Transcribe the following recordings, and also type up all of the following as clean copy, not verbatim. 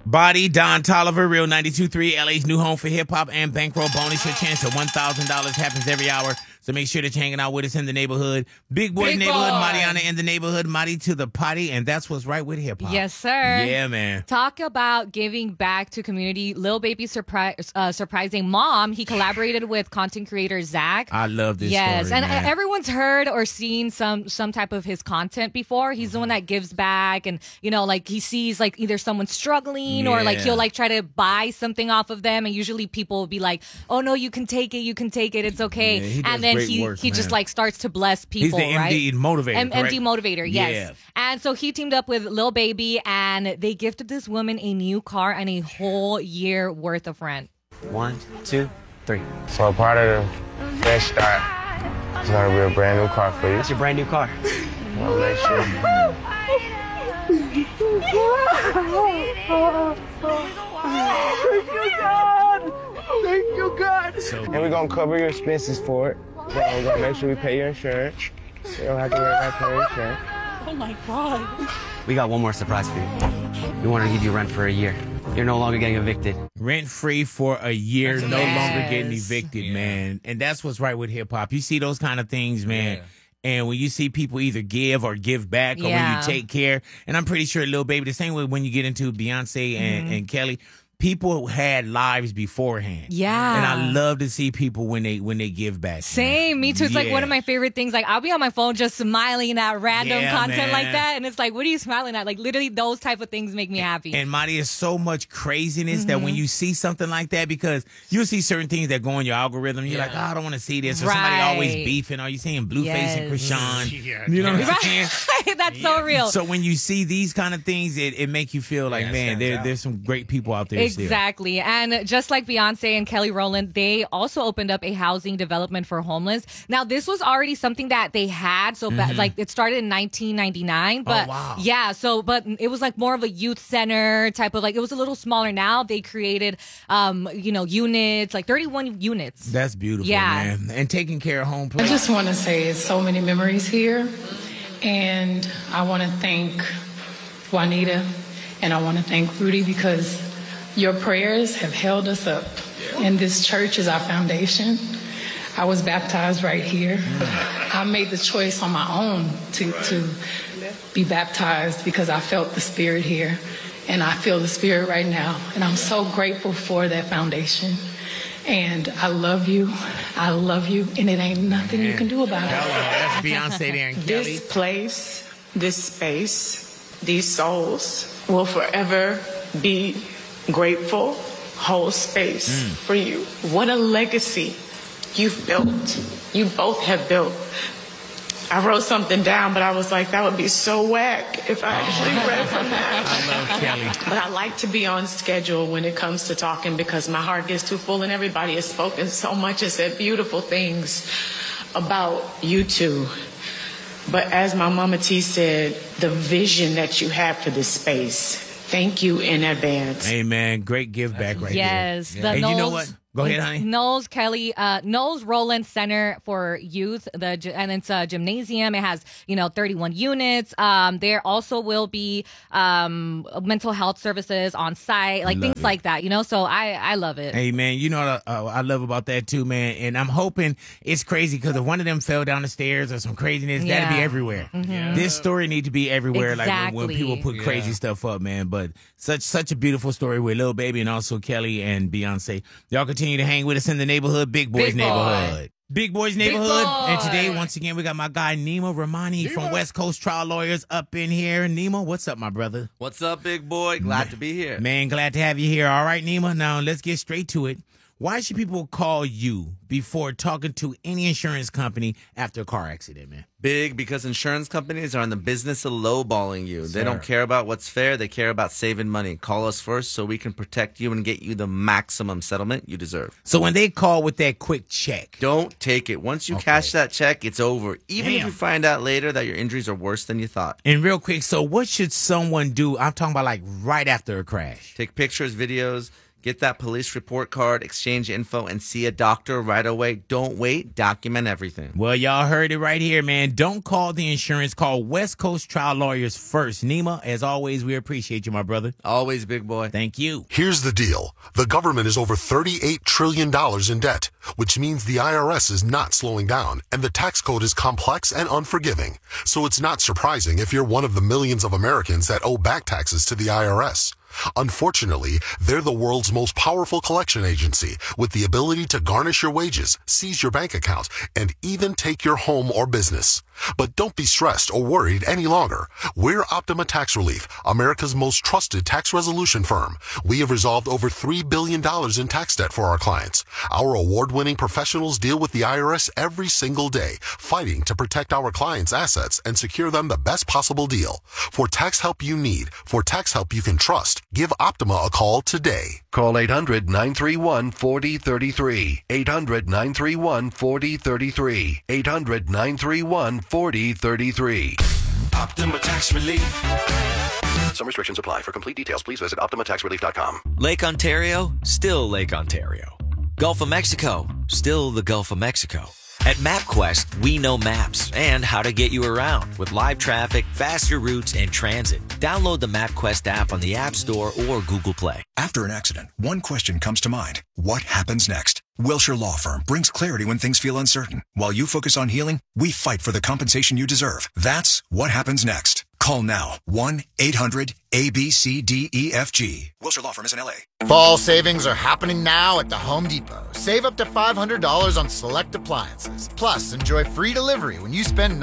Body, Don Tolliver, Real 92.3, LA's new home for hip-hop and bankroll bonus. Your chance at $1,000 happens every hour. So make sure that you're hanging out with us in the neighborhood. Big Boy's neighborhood, Mariana in the neighborhood, Mari to the potty, and that's what's right with hip-hop. Yes, sir. Yeah, man. Talk about giving back to community. Lil Baby surprising mom. He collaborated with content creator Zach. I love this yes, story, and man. everyone's heard or seen some type of his content before. He's the one that gives back, and like he sees like either someone struggling or like he'll like try to buy something off of them, and usually people will be like, "Oh no, you can take it, it's okay." Yeah, and then he just like starts to bless people. He's the right? MD motivator. MD motivator, yes. Yeah. And so he teamed up with Lil Baby, and they gifted this woman a new car and a whole year worth of rent. 1, 2, 3. So part of the fresh start is gonna be a brand new car for you. It's your brand new car. Wanna make sure. Thank you, God. And we're gonna cover your expenses for it. So we're gonna make sure we pay your insurance. You don't have to worry about paying insurance. Oh my God. We got one more surprise for you. We want to give you rent for a year. You're no longer getting evicted. Rent-free for a year, That's no amazing. longer getting Yes. evicted, man. And that's what's right with hip-hop. You see those kind of things, man. Yeah. And when you see people either give or give back or when Yeah. you take care, and I'm pretty sure Lil Baby, the same way when you get into Beyonce and Kelly, people had lives beforehand. Yeah. And I love to see people when they give back. Same, me too. It's like Yeah. one of my favorite things. Like I'll be on my phone just smiling at random Yeah, content man. like that, and it's like, what are you smiling at? Like literally, those type of things make me happy. And Marty, is so much craziness that when you see something like that, because you'll see certain things that go on your algorithm, you're like, oh, I don't want to see this. Or somebody Right. always beefing. Are you seeing Blueface and Yes. Krishan? Yeah, You know what I'm Right. saying? That's so real. So when you see these kind of things, it make you feel like, Yeah, it man, stands out. there's some great people out there still. Exactly. And just like Beyonce and Kelly Rowland, they also opened up a housing development for homeless. Now, this was already something that they had. So, like, it started in 1999. But, wow. yeah, but it was like more of a youth center type of, like, it was a little smaller. Now they created, units, like 31 units. That's beautiful, Yeah. man. And taking care of home I place. just want to say it's so many memories here. And I want to thank Juanita and I want to thank Rudy because your prayers have held us up. And this church is our foundation. I was baptized right here. I made the choice on my own to be baptized because I felt the Spirit here. And I feel the Spirit right now. And I'm so grateful for that foundation. And I love you. I love you. And it ain't nothing you can do about it. That's Beyonce there and Kelly. This place, this space, these souls will forever be grateful, whole space for you. What a legacy you've built. You both have built. I wrote something down, but I was like, that would be so whack if I actually read from that. I love Kelly. But I like to be on schedule when it comes to talking because my heart gets too full and everybody has spoken so much and said beautiful things about you two. But as my Mama T said, the vision that you have for this space, thank you in advance. Hey, man, great give back right Yes. there. The And you know Knowles- what? Go ahead, honey. Knowles Rowland Center for Youth, and it's a gymnasium. It has 31 units. There also will be mental health services on site, like Love things it. like that. So I love it. Hey, man, you know what I love about that too, man. And I'm hoping it's crazy because if one of them fell down the stairs or some craziness, that'd be Yeah. everywhere. This story need to be everywhere. Like when Exactly. people put crazy stuff up, man. But such a beautiful story with Lil Baby and also Kelly and Beyonce. Y'all continue to hang with us in the neighborhood, Big Boys Big Boy. Neighborhood. Big Boys Neighborhood. Boy. And today, once again, we got my guy Nemo Romani from West Coast Trial Lawyers up in here. Nemo, what's up, my brother? What's up, big boy? Glad to be here. Man, glad to have you here. All right, Nemo. Now let's get straight to it. Why should people call you before talking to any insurance company after a car accident, man? Big because insurance companies are in the business of lowballing you. They Sir. don't care about what's fair. They care about saving money. Call us first so we can protect you and get you the maximum settlement you deserve. So when they call with that quick check, Don't take it. Once you cash that check, it's over. Even if Damn. you find out later that your injuries are worse than you thought. and real quick, so what should someone do? I'm talking about like right after a crash. Take pictures, videos, Get that police report card, exchange info, and see a doctor right away. Don't wait. Document everything. Well, y'all heard it right here, man. Don't call the insurance. Call West Coast Trial Lawyers first. Nima, as always, we appreciate you, my brother. Always, big boy. Thank you. Here's the deal. The government is over $38 trillion in debt, which means the IRS is not slowing down, and the tax code is complex and unforgiving. So it's not surprising if you're one of the millions of Americans that owe back taxes to the IRS. Unfortunately, they're the world's most powerful collection agency with the ability to garnish your wages, seize your bank account, and even take your home or business. But don't be stressed or worried any longer. We're Optima Tax Relief, America's most trusted tax resolution firm. We have resolved over $3 billion in tax debt for our clients. Our award-winning professionals deal with the IRS every single day, fighting to protect our clients' assets and secure them the best possible deal. For tax help you need, for tax help you can trust, give Optima a call today. Call 800-931-4033. 800-931-4033. 800-931-4033. Optima Tax Relief. Some restrictions apply. For complete details, please visit OptimaTaxRelief.com. Lake Ontario, still Lake Ontario. Gulf of Mexico, still the Gulf of Mexico. At MapQuest, we know maps and how to get you around with live traffic, faster routes, and transit. Download the MapQuest app on the App Store or Google Play. After an accident, one question comes to mind. What happens next? Wilshire Law Firm brings clarity when things feel uncertain. While you focus on healing, we fight for the compensation you deserve. That's what happens next. Call now. 1-800-ABCDEFG. Wilshire Law Firm is in L.A. Fall savings are happening now at the Home Depot. Save up to $500 on select appliances. Plus, enjoy free delivery when you spend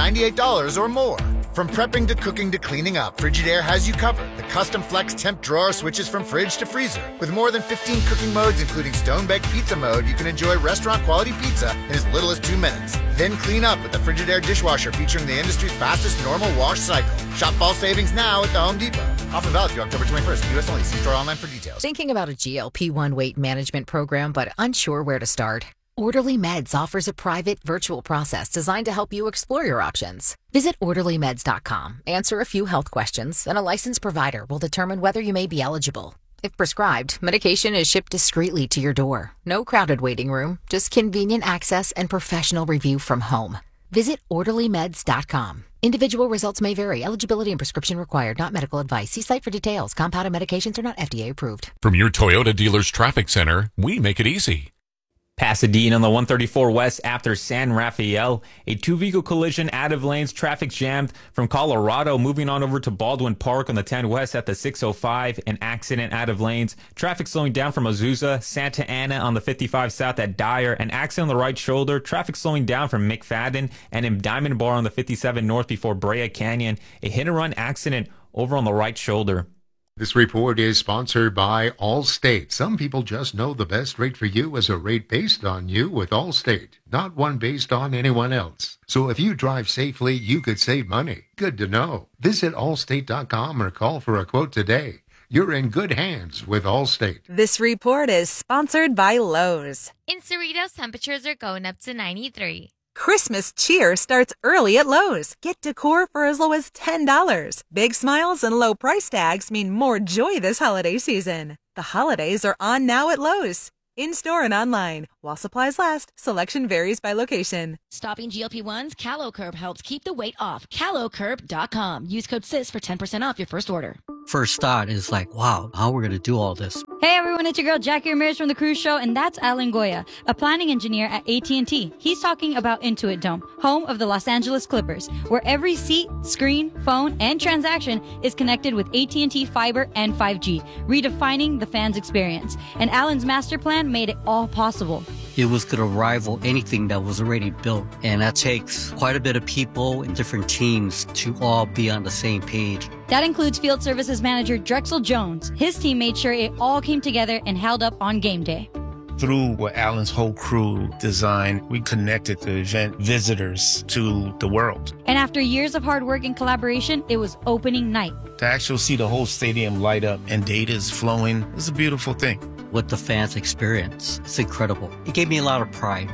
$998 or more. From prepping to cooking to cleaning up, Frigidaire has you covered. The custom flex temp drawer switches from fridge to freezer. With more than 15 cooking modes, including stone-baked pizza mode, you can enjoy restaurant-quality pizza in as little as 2 minutes. Then clean up with the Frigidaire dishwasher featuring the industry's fastest normal wash cycle. Shop fall savings now at the Home Depot. Offer valid through October 21st. U.S. only. See store online for details. Thinking about a GLP-1 weight management program but unsure where to start? Orderly Meds offers a private virtual process designed to help you explore your options. Visit orderlymeds.com, answer a few health questions, and a licensed provider will determine whether you may be eligible. If prescribed, medication is shipped discreetly to your door. No crowded waiting room, just convenient access and professional review from home. Visit orderlymeds.com. Individual results may vary. Eligibility and prescription required. Not medical advice. See site for details. Compounded medications are not FDA approved. From your Toyota dealer's traffic center, we make it easy. Pasadena on the 134 West after San Rafael. A two-vehicle collision out of lanes. Traffic jammed from Colorado. Moving on over to Baldwin Park on the 10 West at the 605. An accident out of lanes. Traffic slowing down from Azusa. Santa Ana on the 55 South at Dyer. An accident on the right shoulder. Traffic slowing down from McFadden. And in Diamond Bar on the 57 North before Brea Canyon. A hit-and-run accident over on the right shoulder. This report is sponsored by Allstate. Some people just know the best rate for you is a rate based on you with Allstate, not one based on anyone else. So if you drive safely, you could save money. Good to know. Visit allstate.com or call for a quote today. You're in good hands with Allstate. This report is sponsored by Lowe's. In Cerritos, temperatures are going up to 93. Christmas cheer starts early at Lowe's. Get decor for as low as $10. Big smiles and low price tags mean more joy this holiday season. The holidays are on now at Lowe's. In-store and online. While supplies last, selection varies by location. Stopping GLP-1s? CaloCurb helps keep the weight off. CaloCurb.com. Use code SIS for 10% off your first order. First thought is like, wow, how are we going to do all this? Hey everyone, it's your girl Jackie Ramirez from The Cruise Show, and that's Alan Goya, a planning engineer at AT&T. He's talking about Intuit Dome, home of the Los Angeles Clippers, where every seat, screen, phone, and transaction is connected with AT&T Fiber and 5G, redefining the fans' experience. And Alan's master plan made it all possible. It was going to rival anything that was already built, and that takes quite a bit of people and different teams to all be on the same page. That includes Field Services Manager Drexel Jones. His team made sure it all came together and held up on game day. Through what Alan's whole crew designed, we connected the event visitors to the world. And after years of hard work and collaboration, it was opening night. To actually see the whole stadium light up and data is flowing is a beautiful thing. What the fans experience, it's incredible. It gave me a lot of pride.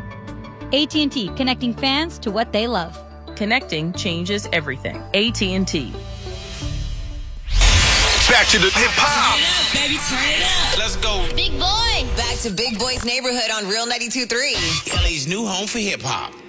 AT&T, connecting fans to what they love. Connecting changes everything. AT&T. Back to the hip hop. Baby, turn it up. Let's go. Big Boy. Back to Big Boy's Neighborhood on Real 92.3. LA's new home for hip hop.